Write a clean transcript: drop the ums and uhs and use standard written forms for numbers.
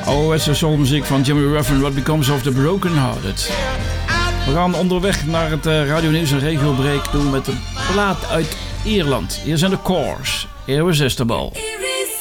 ouderwetse soulmuziek van Jimmy Ruffin, What Becomes of the Broken Hearted. We gaan onderweg naar het Radio Nieuws en Regiobreak doen met een plaat uit Ierland. Hier zijn de Corrs, Irresistible.